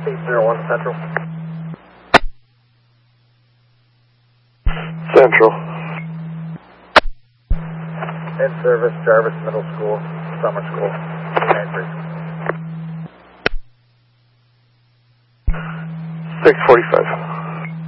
801 Central. Central. In service, Jarvis Middle School, Summer School, Anchorage. 645.